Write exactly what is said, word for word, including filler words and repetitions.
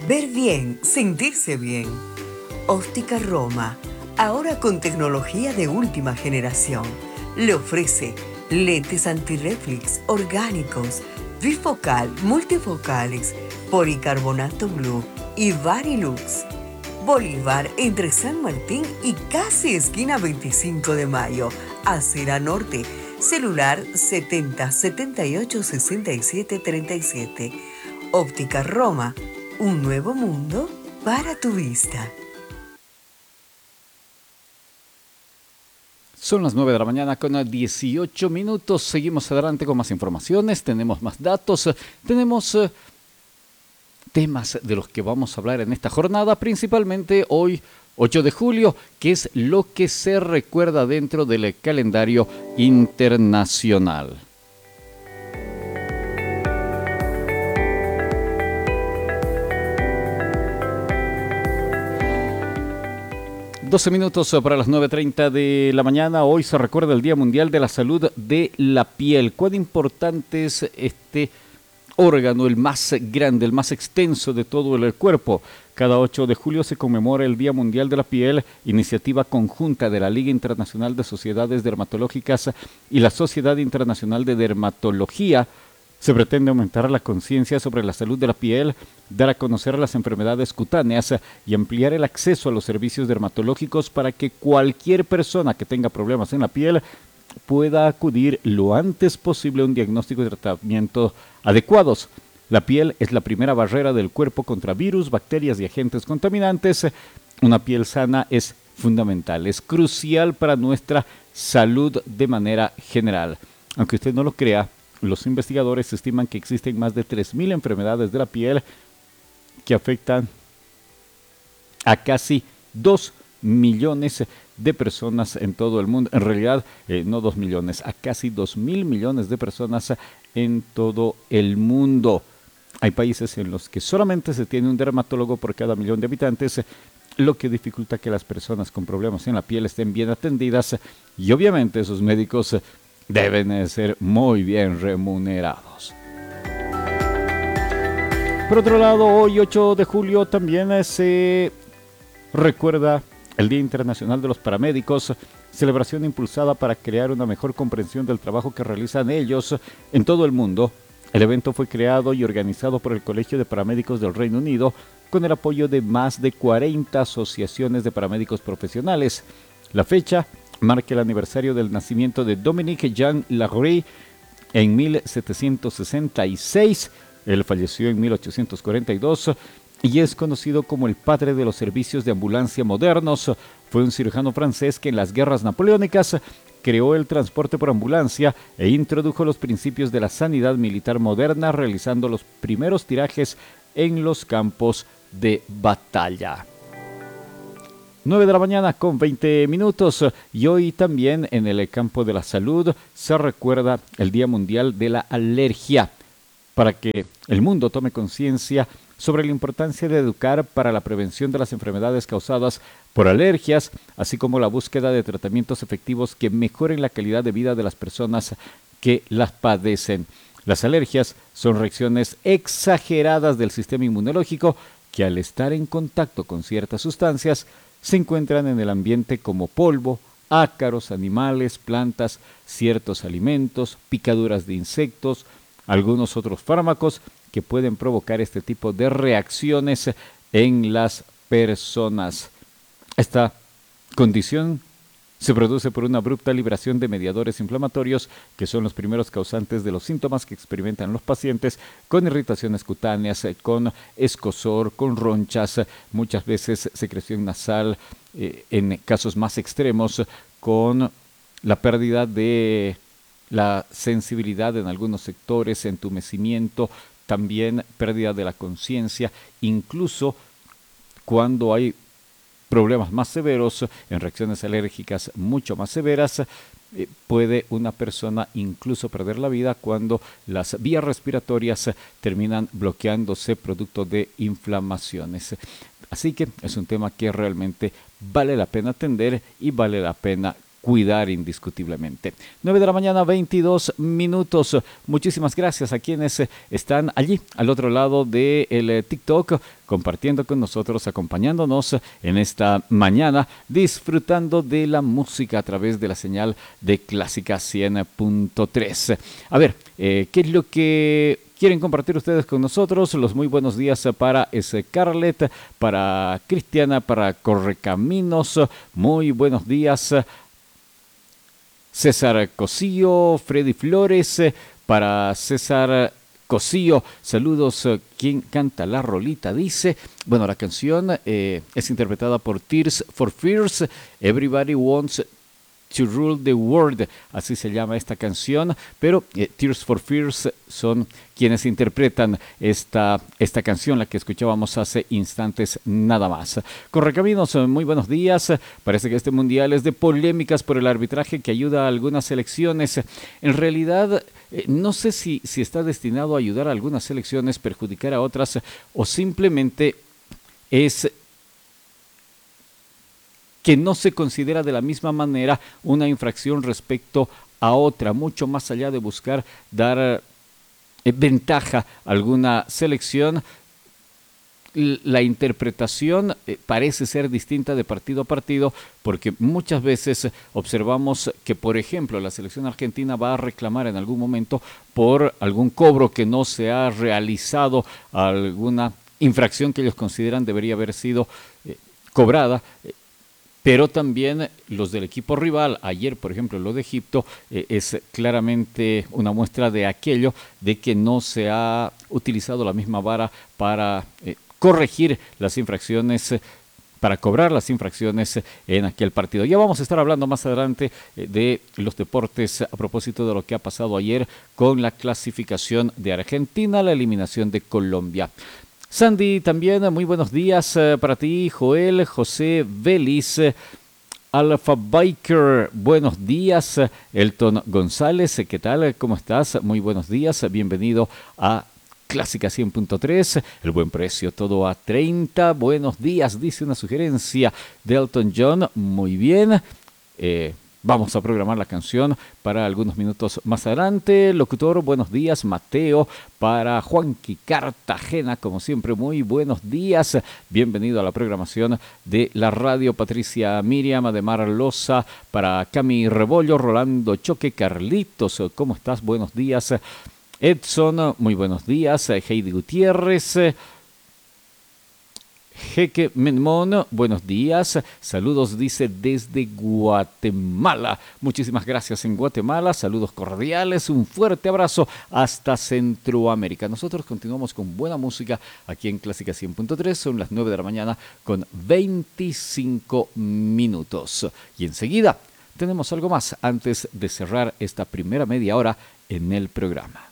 Ver bien, sentirse bien. Óptica Roma, ahora con tecnología de última generación. Le ofrece lentes antirreflex orgánicos, bifocal, multifocales, policarbonato blue y Varilux. Bolívar entre San Martín y casi esquina veinticinco de mayo, Acera Norte. Celular setenta setenta y ocho sesenta y siete treinta y siete. Óptica Roma, un nuevo mundo para tu vista. Son las nueve de la mañana con dieciocho minutos. Seguimos adelante con más informaciones, tenemos más datos, tenemos uh, temas de los que vamos a hablar en esta jornada, principalmente hoy, ocho de julio, que es lo que se recuerda dentro del calendario internacional. doce minutos para las nueve treinta de la mañana. Hoy se recuerda el Día Mundial de la Salud de la Piel. ¿Cuán importante es este órgano, el más grande, el más extenso de todo el cuerpo? Cada ocho de julio se conmemora el Día Mundial de la Piel, iniciativa conjunta de la Liga Internacional de Sociedades Dermatológicas y la Sociedad Internacional de Dermatología. Se pretende aumentar la conciencia sobre la salud de la piel, dar a conocer las enfermedades cutáneas y ampliar el acceso a los servicios dermatológicos para que cualquier persona que tenga problemas en la piel pueda acudir lo antes posible a un diagnóstico y tratamiento adecuados. La piel es la primera barrera del cuerpo contra virus, bacterias y agentes contaminantes. Una piel sana es fundamental, es crucial para nuestra salud de manera general. Aunque usted no lo crea, los investigadores estiman que existen más de tres mil enfermedades de la piel que afectan a casi dos millones de personas en todo el mundo. En realidad, eh, no dos millones, a casi dos mil millones de personas en todo el mundo. Hay países en los que solamente se tiene un dermatólogo por cada millón de habitantes, lo que dificulta que las personas con problemas en la piel estén bien atendidas y obviamente esos médicos deben ser muy bien remunerados. Por otro lado, hoy ocho de julio también se recuerda el Día Internacional de los Paramédicos, celebración impulsada para crear una mejor comprensión del trabajo que realizan ellos en todo el mundo. El evento fue creado y organizado por el Colegio de Paramédicos del Reino Unido con el apoyo de más de cuarenta asociaciones de paramédicos profesionales. La fecha marca el aniversario del nacimiento de Dominique Jean Larrey en mil setecientos sesenta y seis. Él falleció en mil ochocientos cuarenta y dos y es conocido como el padre de los servicios de ambulancia modernos. Fue un cirujano francés que en las guerras napoleónicas creó el transporte por ambulancia e introdujo los principios de la sanidad militar moderna, realizando los primeros tirajes en los campos de batalla. nueve de la mañana con veinte minutos y hoy también en el campo de la salud se recuerda el Día Mundial de la Alergia, para que el mundo tome conciencia sobre la importancia de educar para la prevención de las enfermedades causadas por alergias, así como la búsqueda de tratamientos efectivos que mejoren la calidad de vida de las personas que las padecen. Las alergias son reacciones exageradas del sistema inmunológico que al estar en contacto con ciertas sustancias se encuentran en el ambiente como polvo, ácaros, animales, plantas, ciertos alimentos, picaduras de insectos, algunos otros fármacos que pueden provocar este tipo de reacciones en las personas. Esta condición se produce por una abrupta liberación de mediadores inflamatorios que son los primeros causantes de los síntomas que experimentan los pacientes con irritaciones cutáneas, con escozor, con ronchas, muchas veces secreción nasal, eh, en casos más extremos con la pérdida de la sensibilidad en algunos sectores, entumecimiento, también pérdida de la conciencia, incluso cuando hay problemas más severos, en reacciones alérgicas mucho más severas, eh, puede una persona incluso perder la vida cuando las vías respiratorias terminan bloqueándose producto de inflamaciones. Así que es un tema que realmente vale la pena atender y vale la pena cuidar indiscutiblemente. nueve de la mañana, veintidós minutos. Muchísimas gracias a quienes están allí, al otro lado del TikTok, compartiendo con nosotros, acompañándonos en esta mañana, disfrutando de la música a través de la señal de Clásica cien punto tres. A ver, eh, ¿qué es lo que quieren compartir ustedes con nosotros? Los muy buenos días para Scarlett, para Cristiana, para Correcaminos. Muy buenos días César Cosío, Freddy Flores, para César Cosío, saludos. ¿Quién canta la rolita? Dice, bueno, la canción eh, es interpretada por Tears for Fears, Everybody Wants to Rule the World, así se llama esta canción, pero eh, Tears for Fears son quienes interpretan esta, esta canción, la que escuchábamos hace instantes nada más. Correcaminos, muy buenos días. Parece que este mundial es de polémicas por el arbitraje que ayuda a algunas selecciones. En realidad, eh, no sé si, si está destinado a ayudar a algunas selecciones, perjudicar a otras, o simplemente es que no se considera de la misma manera una infracción respecto a otra, mucho más allá de buscar dar eh, ventaja a alguna selección. La interpretación eh, parece ser distinta de partido a partido, porque muchas veces observamos que, por ejemplo, la selección argentina va a reclamar en algún momento por algún cobro que no se ha realizado, alguna infracción que ellos consideran debería haber sido eh, cobrada. Eh, Pero también los del equipo rival, ayer por ejemplo lo de Egipto, eh, es claramente una muestra de aquello, de que no se ha utilizado la misma vara para eh, corregir las infracciones, eh, para cobrar las infracciones en aquel partido. Ya vamos a estar hablando más adelante eh, de los deportes a propósito de lo que ha pasado ayer con la clasificación de Argentina, la eliminación de Colombia. Sandy, también muy buenos días eh, para ti. Joel, José Vélez, eh, Alpha Biker, buenos días. Elton González, ¿qué tal? ¿Cómo estás? Muy buenos días, bienvenido a Clásica cien punto tres, el buen precio, todo a treinta. Buenos días, dice una sugerencia de Elton John. Muy bien, eh, vamos a programar la canción para algunos minutos más adelante. Locutor, buenos días. Mateo, para Juanqui Cartagena, como siempre, muy buenos días. Bienvenido a la programación de la radio. Patricia Miriam, Ademar Loza, para Cami Rebollo, Rolando Choque, Carlitos, ¿cómo estás? Buenos días. Edson, muy buenos días. Heidi Gutiérrez, Jeque Menmón, buenos días. Saludos, dice, desde Guatemala. Muchísimas gracias en Guatemala. Saludos cordiales. Un fuerte abrazo hasta Centroamérica. Nosotros continuamos con buena música aquí en Clásica cien punto tres. Son las nueve de la mañana con veinticinco minutos. Y enseguida tenemos algo más antes de cerrar esta primera media hora en el programa.